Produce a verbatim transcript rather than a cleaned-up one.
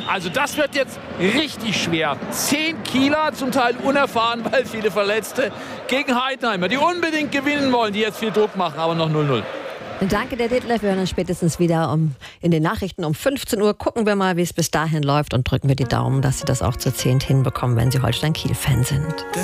Also das wird jetzt richtig schwer. Zehn Kieler, zum Teil unerfahren, weil viele Verletzte, gegen Heidenheimer, die unbedingt gewinnen wollen, die jetzt viel Druck machen, aber noch null null. Danke, der Detlef. Wir hören uns spätestens wieder um, in den Nachrichten um fünfzehn Uhr. Gucken wir mal, wie es bis dahin läuft und drücken wir die Daumen, dass Sie das auch zu zehnt hinbekommen, wenn Sie Holstein-Kiel-Fan sind.